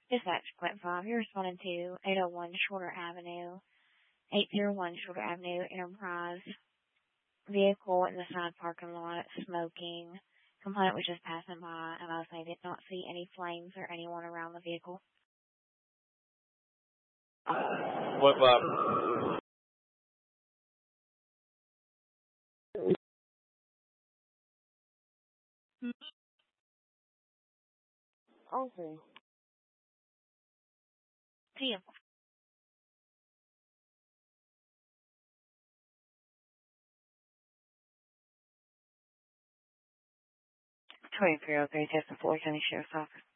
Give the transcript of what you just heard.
Dispatch, Plant 5, you're responding to 801 Shorter Avenue, 801 Shorter Avenue, Enterprise. Vehicle in the side parking lot, smoking. Complainant was just passing by, and I did not see any flames or anyone around the vehicle. What about? Okay. See you. 2303, just the Fulton County Sheriff's Office.